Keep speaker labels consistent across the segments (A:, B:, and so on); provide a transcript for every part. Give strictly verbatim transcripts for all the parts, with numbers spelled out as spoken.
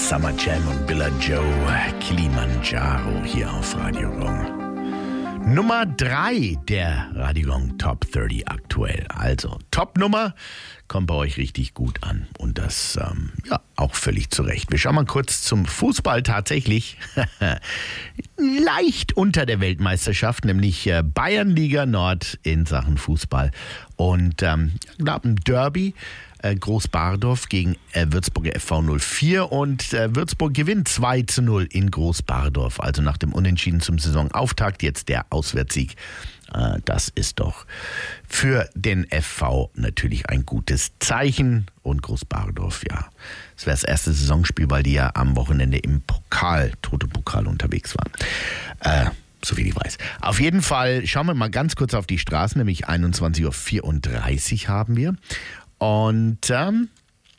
A: Summer Jam und Billa Joe, Kilimanjaro hier auf Radio Gong. Nummer drei der Radio Gong Top dreißig aktuell. Also Top-Nummer kommt bei euch richtig gut an und das ähm, ja auch völlig zurecht. Wir schauen mal kurz zum Fußball, tatsächlich leicht unter der Weltmeisterschaft, nämlich äh, Bayernliga Nord in Sachen Fußball und ähm, ich glaube ein Derby. Großbardorf gegen äh, Würzburger F V null vier und äh, Würzburg gewinnt zwei zu null in Großbardorf. Also nach dem Unentschieden zum Saisonauftakt jetzt der Auswärtssieg. Äh, das ist doch für den F V natürlich ein gutes Zeichen. Und Großbardorf, ja, das wäre das erste Saisonspiel, weil die ja am Wochenende im Pokal, Toto-Pokal unterwegs waren. Äh, So wie ich weiß. Auf jeden Fall schauen wir mal ganz kurz auf die Straßen, nämlich einundzwanzig Uhr vierunddreißig haben wir. Und ähm,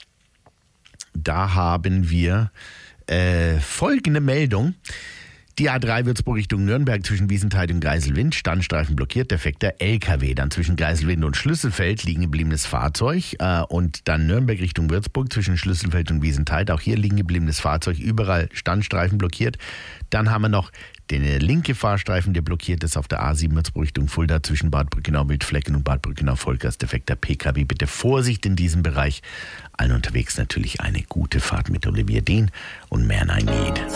A: da haben wir äh, folgende Meldung. Die A drei Würzburg Richtung Nürnberg zwischen Wiesenthal und Geiselwind, Standstreifen blockiert, defekter L K W. Dann zwischen Geiselwind und Schlüsselfeld liegen gebliebenes Fahrzeug. Äh, und dann Nürnberg Richtung Würzburg zwischen Schlüsselfeld und Wiesenthal. Auch hier liegen gebliebenes Fahrzeug, überall Standstreifen blockiert. Dann haben wir noch den linke Fahrstreifen, der blockiert ist auf der A sieben Würzburg Richtung Fulda zwischen Bad Brückenau-Wildflecken und Bad Brückenau-Volkers, defekter P K W. Bitte Vorsicht in diesem Bereich. Allen unterwegs natürlich eine gute Fahrt mit Olivier Dehn und Mehr Nein Need.